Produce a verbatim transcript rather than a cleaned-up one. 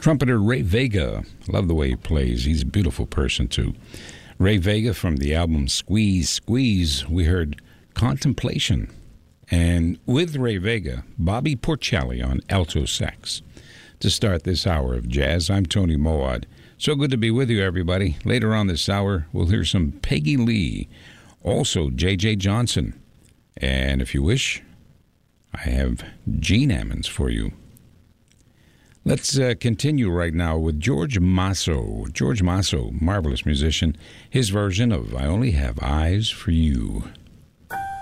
Trumpeter Ray Vega. Love the way he plays. He's a beautiful person, too. Ray Vega from the album Squeeze, Squeeze. We heard Contemplation. And with Ray Vega, Bobby Porcelli on alto sax. To start this hour of jazz, I'm Tony Moad. So good to be with you, everybody. Later on this hour, we'll hear some Peggy Lee. Also, J J Johnson. And if you wish, I have Gene Ammons for you. Let's uh, continue right now with George Masso. George Masso, marvelous musician. His version of I Only Have Eyes for You.